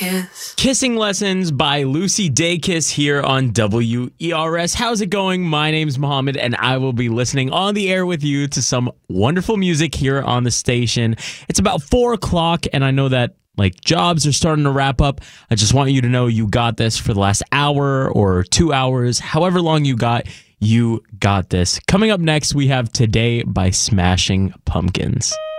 kiss. Kissing Lessons by Lucy Dacus here on WERS. How's it going? My name's Mohammed, and I will be listening on the air with you to some wonderful music here on the station. It's about 4 o'clock, and I know that jobs are starting to wrap up. I just want you to know you got this for the last hour or 2 hours, however long you got this. Coming up next, we have Today by Smashing Pumpkins.